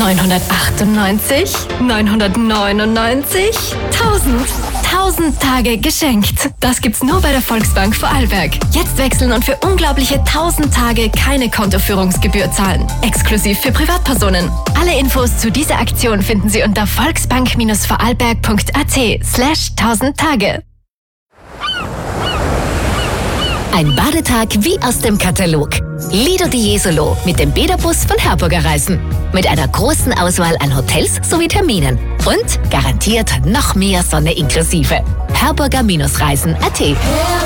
998, 999, 1000 Tage geschenkt. Das gibt's nur bei der Volksbank Vorarlberg. Jetzt wechseln und für unglaubliche 1000 Tage keine Kontoführungsgebühr zahlen. Exklusiv für Privatpersonen. Alle Infos zu dieser Aktion finden Sie unter volksbank-vorarlberg.at/1000 Tage. Ein Badetag wie aus dem Katalog. Lido di Jesolo mit dem Bäderbus von Herburger Reisen. Mit einer großen Auswahl an Hotels sowie Terminen. Und garantiert noch mehr Sonne inklusive. Herburger-Reisen.at